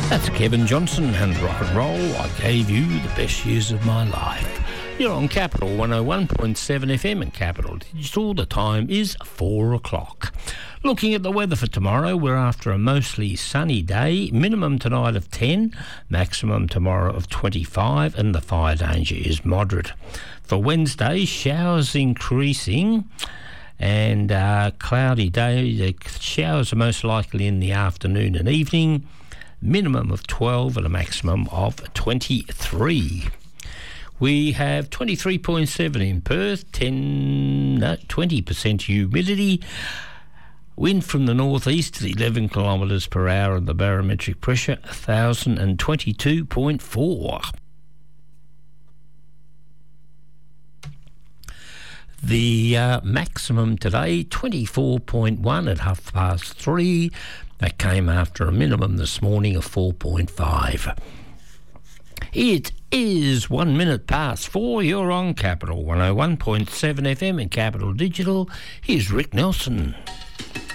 That's Kevin Johnson and Rock and Roll. I gave you the best years of my life. You're on Capital 101.7 FM and Capital Digital. The time is 4 o'clock. Looking at the weather for tomorrow, we're after a mostly sunny day. Minimum tonight of 10, maximum tomorrow of 25, and the fire danger is moderate. For Wednesday, showers increasing and cloudy day. The showers are most likely in the afternoon and evening. Minimum of 12 and a maximum of 23. We have 23.7 in Perth, 20% humidity. Wind from the northeast at 11 kilometres per hour and the barometric pressure 1,022.4. The maximum today, 24.1 at 3:30. That came after a minimum this morning of 4.5. It is 1 minute past 4. You're on Capital 101.7 FM and Capital Digital. Here's Rick Nelson.